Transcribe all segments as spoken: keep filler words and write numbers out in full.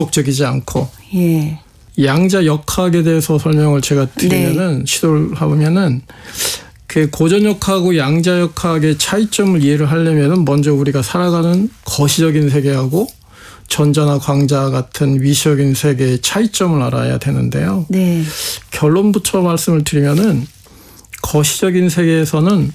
적이지 않고. 예. 양자 역학에 대해서 설명을 제가 드리면은 네. 시도를 해보면은 그 고전역학하고 양자역학의 차이점을 이해를 하려면은 먼저 우리가 살아가는 거시적인 세계하고 전자나 광자 같은 위시적인 세계의 차이점을 알아야 되는데요. 네. 결론부터 말씀을 드리면은 거시적인 세계에서는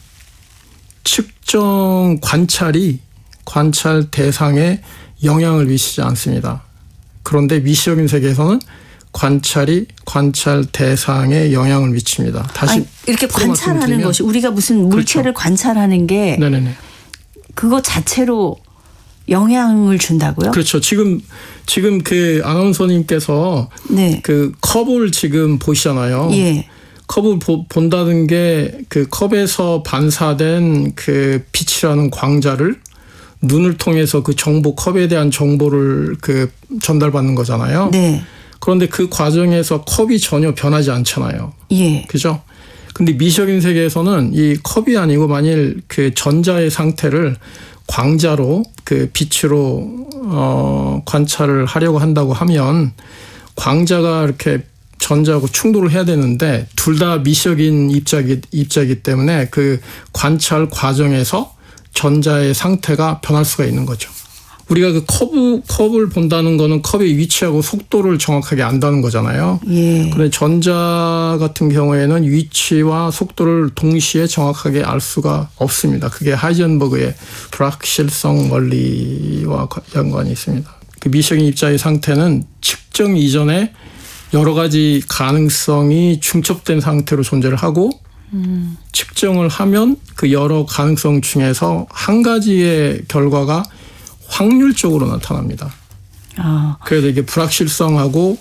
측정 관찰이 관찰 대상에 영향을 미치지 않습니다. 그런데 위시적인 세계에서는 관찰이 관찰 대상에 영향을 미칩니다. 다시 아니, 이렇게 관찰하는 것이 우리가 무슨 물체를 그렇죠. 관찰하는 게 네네네. 그거 자체로 영향을 준다고요? 그렇죠. 지금 지금 그 아나운서님께서 네. 그 컵을 지금 보시잖아요. 예. 컵을 보, 본다는 게 그 컵에서 반사된 그 빛이라는 광자를 눈을 통해서 그 정보 컵에 대한 정보를 그 전달받는 거잖아요. 네. 그런데 그 과정에서 컵이 전혀 변하지 않잖아요. 예. 그죠? 근데 미시적인 세계에서는 이 컵이 아니고 만일 그 전자의 상태를 광자로 그 빛으로 어 관찰을 하려고 한다고 하면 광자가 이렇게 전자하고 충돌을 해야 되는데 둘 다 미시적인 입자기 입자이기 때문에 그 관찰 과정에서 전자의 상태가 변할 수가 있는 거죠. 우리가 그 컵, 컵을 본다는 거는 컵의 위치하고 속도를 정확하게 안다는 거잖아요. 예. 그런데 전자 같은 경우에는 위치와 속도를 동시에 정확하게 알 수가 없습니다. 그게 하이젠버그의 불확실성 원리와 연관이 있습니다. 그 미시적인 입자의 상태는 측정 이전에 여러 가지 가능성이 중첩된 상태로 존재를 하고 음. 측정을 하면 그 여러 가능성 중에서 한 가지의 결과가 확률적으로 나타납니다. 아. 그래서 이게 불확실성하고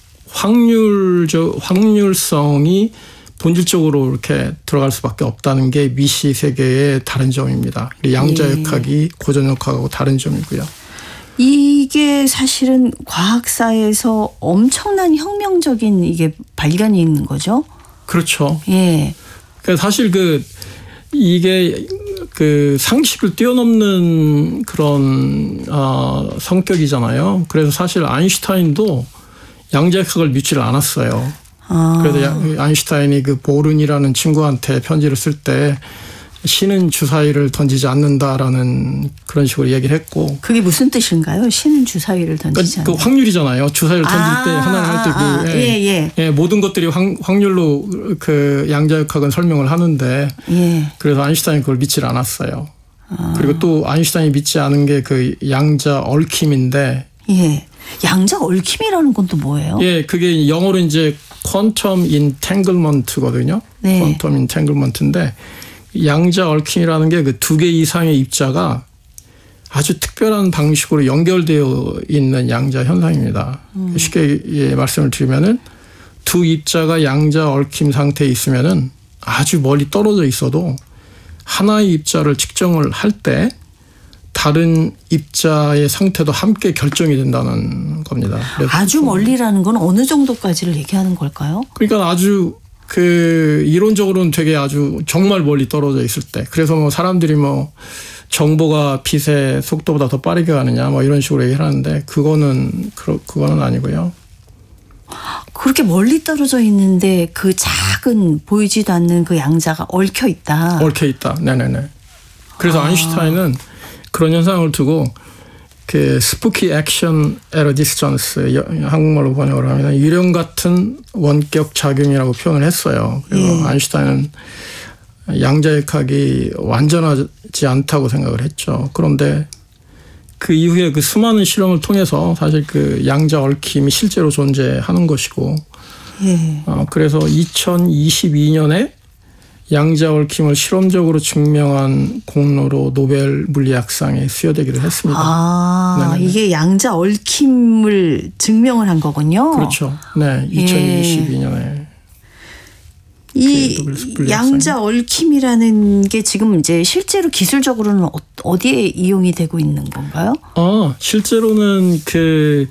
확률적 확률성이 본질적으로 이렇게 들어갈 수밖에 없다는 게 미시 세계의 다른 점입니다. 양자역학이 예. 고전역학하고 다른 점이고요. 이게 사실은 과학사에서 엄청난 혁명적인 이게 발견이 있는 거죠. 그렇죠. 예. 그러니까 사실 그 이게 그 상식을 뛰어넘는 그런 어 성격이잖아요. 그래서 사실 아인슈타인도 양자역학을 믿지를 않았어요. 아. 그래서 아인슈타인이 그 보른이라는 친구한테 편지를 쓸 때 신은 주사위를 던지지 않는다라는 그런 식으로 얘기를 했고. 그게 무슨 뜻인가요? 신은 주사위를 던지지 않는다. 그 확률이잖아요. 주사위를 던질 아, 때 하나를 할 때 그 아, 아, 예, 예. 예, 모든 것들이 확, 확률로 그 양자역학은 설명을 하는데 예. 그래서 아인슈타인이 그걸 믿지 않았어요. 아. 그리고 또 아인슈타인이 믿지 않은 게 그 양자 얽힘인데. 예. 양자 얽힘이라는 건 또 뭐예요? 예, 그게 영어로 이제 퀀텀 인탱글먼트거든요. 네. 퀀텀 인탱글먼트인데 양자 얽힘이라는 게 그 두 개 이상의 입자가 아주 특별한 방식으로 연결되어 있는 양자 현상입니다. 음. 쉽게 예, 말씀을 드리면은 두 입자가 양자 얽힘 상태에 있으면은 아주 멀리 떨어져 있어도 하나의 입자를 측정을 할 때 다른 입자의 상태도 함께 결정이 된다는 겁니다. 아주 멀리라는 건 어느 정도까지를 얘기하는 걸까요? 그러니까 아주 그 이론적으로는 되게 아주 정말 멀리 떨어져 있을 때. 그래서 뭐 사람들이 뭐 정보가 빛의 속도보다 더 빠르게 가느냐 뭐 이런 식으로 얘기를 하는데 그거는 그거는 아니고요. 그렇게 멀리 떨어져 있는데 그 작은 보이지도 않는 그 양자가 얽혀 있다. 얽혀 있다. 네네네. 그래서 아. 아인슈타인은 그런 현상을 두고 그 스푸키 액션 에러 디스턴스 한국말로 번역을 하면 유령 같은 원격 작용이라고 표현을 했어요. 그래서 예. 아인슈타인은 양자역학이 완전하지 않다고 생각을 했죠. 그런데 그 이후에 그 수많은 실험을 통해서 사실 그 양자 얽힘이 실제로 존재하는 것이고 예. 어, 그래서 이천이십이 년에 양자 얽힘을 실험적으로 증명한 공로로 노벨 물리학상에 수여되기도 했습니다. 아, 네네. 이게 양자 얽힘을 증명을 한 거군요. 그렇죠. 네, 이천이십이 년에. 이 양자 얽힘이라는 게 지금 이제 실제로 기술적으로는 어디에 이용이 되고 있는 건가요? 아, 실제로는 그,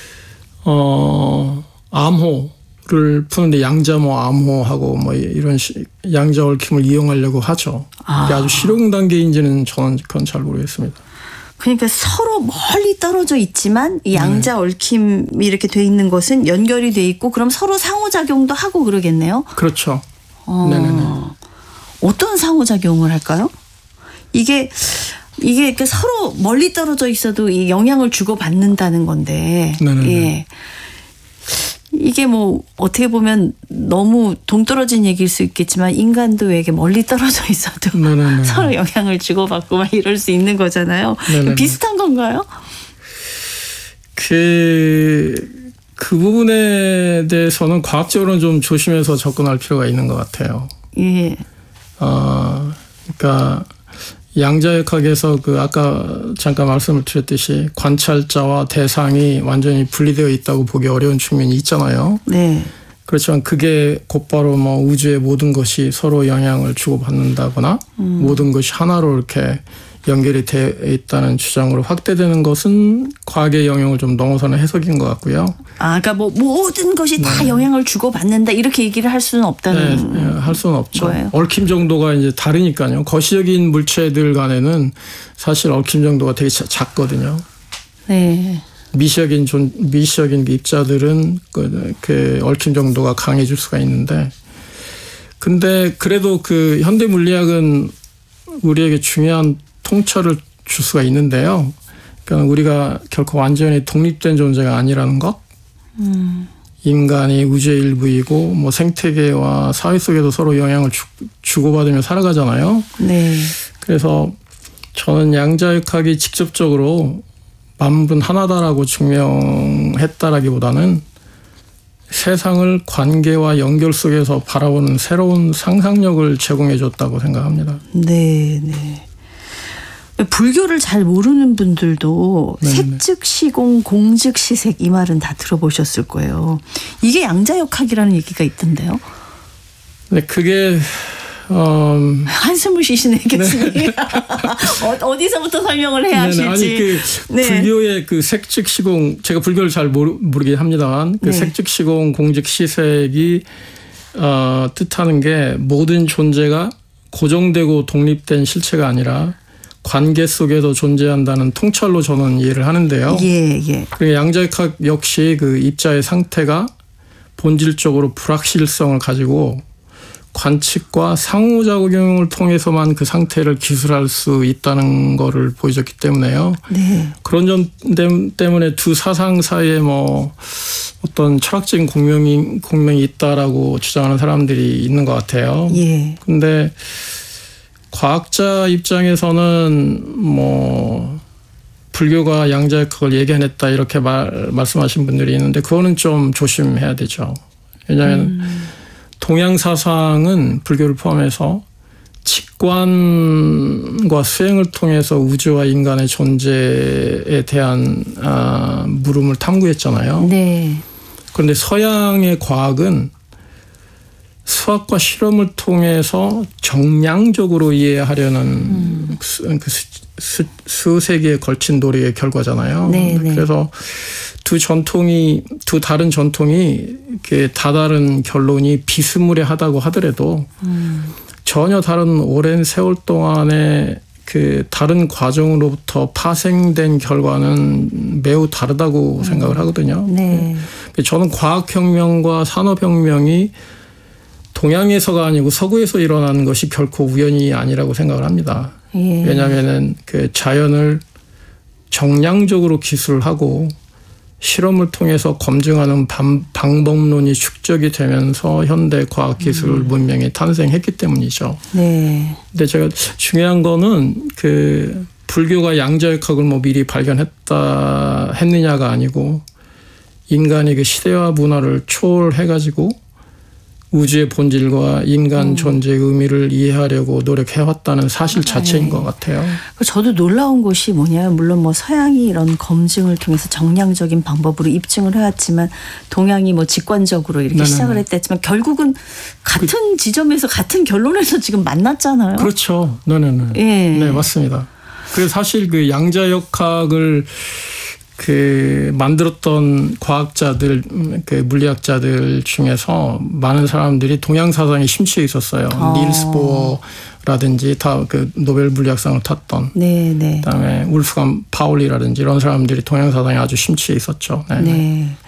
어, 암호를 푸는데 양자모 암호하고 뭐 이런 시, 양자 얽힘을 이용하려고 하죠. 아. 아주 실용 단계인지는 저는 그건 잘 모르겠습니다. 그러니까 서로 멀리 떨어져 있지만 이 양자 네. 얽힘이 이렇게 돼 있는 것은 연결이 돼 있고 그럼 서로 상호작용도 하고 그러겠네요. 그렇죠. 어, 네네네. 어떤 상호작용을 할까요? 이게 이게 이렇게 서로 멀리 떨어져 있어도 이 영향을 주고 받는다는 건데, 네네네. 예. 이게 뭐 어떻게 보면 너무 동떨어진 얘기일 수 있겠지만 인간도 왜 이렇게 멀리 떨어져 있어도 네네네. 서로 영향을 주고받고 막 이럴 수 있는 거잖아요. 네네네. 비슷한 건가요? 그, 그 부분에 대해서는 과학적으로는 좀 조심해서 접근할 필요가 있는 것 같아요. 예. 어, 그러니까 양자역학에서 그 아까 잠깐 말씀을 드렸듯이 관찰자와 대상이 완전히 분리되어 있다고 보기 어려운 측면이 있잖아요. 네. 그렇지만 그게 곧바로 뭐 우주의 모든 것이 서로 영향을 주고받는다거나 음. 모든 것이 하나로 이렇게 연결이 되어 있다는 주장으로 확대되는 것은 과학의 영역을 좀 넘어서는 해석인 것 같고요. 아, 그러니까 뭐 모든 것이 다 네. 영향을 주고받는다 이렇게 얘기를 할 수는 없다는 네, 네, 할 수는 없죠. 거예요. 얽힘 정도가 이제 다르니까요. 거시적인 물체들 간에는 사실 얽힘 정도가 되게 작거든요. 네. 미시적인 존, 미시적인 입자들은 그, 그 얽힘 정도가 강해질 수가 있는데, 근데 그래도 그 현대 물리학은 우리에게 중요한 통찰을 줄 수가 있는데요. 그러니까 우리가 결코 완전히 독립된 존재가 아니라는 것. 음. 인간이 우주의 일부이고 뭐 생태계와 사회 속에도 서로 영향을 주, 주고받으며 살아가잖아요. 네. 그래서 저는 양자역학이 직접적으로 만분 하나다라고 증명했다라기보다는 세상을 관계와 연결 속에서 바라보는 새로운 상상력을 제공해 줬다고 생각합니다. 네, 네. 불교를 잘 모르는 분들도 네네. 색즉시공 공즉시색 이 말은 다 들어보셨을 거예요. 이게 양자역학이라는 얘기가 있던데요. 네, 그게 음... 한숨을 쉬시네 교수님. 네. 어디서부터 설명을 해야 하실지. 아니 그 네. 불교의 그 색즉시공 제가 불교를 잘 모르, 모르긴 합니다만 그 네. 색즉시공 공즉시색이 어, 뜻하는 게 모든 존재가 고정되고 독립된 실체가 아니라 관계 속에서 존재한다는 통찰로 저는 이해를 하는데요. 예, 예. 그리고 양자역학 역시 그 입자의 상태가 본질적으로 불확실성을 가지고 관측과 상호작용을 통해서만 그 상태를 기술할 수 있다는 거를 보여줬기 때문에요. 네. 그런 점 때문에 두 사상 사이에 뭐 어떤 철학적인 공명이, 공명이 있다라고 주장하는 사람들이 있는 것 같아요. 예. 근데 과학자 입장에서는 뭐 불교가 양자역학을 예견했다 이렇게 말, 말씀하신 분들이 있는데 그거는 좀 조심해야 되죠. 왜냐하면 음. 동양 사상은 불교를 포함해서 직관과 수행을 통해서 우주와 인간의 존재에 대한 아, 물음을 탐구했잖아요. 네. 그런데 서양의 과학은 수학과 실험을 통해서 정량적으로 이해하려는 음. 수, 그 수, 수, 수세기에 걸친 노력의 결과잖아요. 네, 네. 그래서 두 전통이 두 다른 전통이 이렇게 다다른 결론이 비스무리하다고 하더라도 음. 전혀 다른 오랜 세월 동안에 그 다른 과정으로부터 파생된 결과는 매우 다르다고 음. 생각을 하거든요. 네. 저는 과학혁명과 산업혁명이 동양에서가 아니고 서구에서 일어나는 것이 결코 우연이 아니라고 생각을 합니다. 예. 왜냐하면 그 자연을 정량적으로 기술하고 실험을 통해서 검증하는 방, 방법론이 축적이 되면서 현대 과학기술 음. 문명이 탄생했기 때문이죠. 네. 근데 제가 중요한 거는 그 불교가 양자역학을 뭐 미리 발견했다 했느냐가 아니고 인간이 그 시대와 문화를 초월해가지고 우주의 본질과 인간 음. 존재의 의미를 이해하려고 노력해왔다는 사실 자체인 네. 것 같아요. 저도 놀라운 것이 뭐냐면 물론 뭐 서양이 이런 검증을 통해서 정량적인 방법으로 입증을 해왔지만 동양이 뭐 직관적으로 이렇게 네네. 시작을 했다 했지만 결국은 같은 그, 지점에서 같은 결론에서 지금 만났잖아요. 그렇죠. 네네네. 예. 네 맞습니다. 그래서 사실 그 양자역학을 그 만들었던 과학자들, 그 물리학자들 중에서 많은 사람들이 동양 사상에 심취해 있었어요. 어. 닐스 보어라든지 다 그 노벨 물리학상을 탔던. 네, 네. 그다음에 울프감 파울리라든지 이런 사람들이 동양 사상에 아주 심취해 있었죠. 네. 네.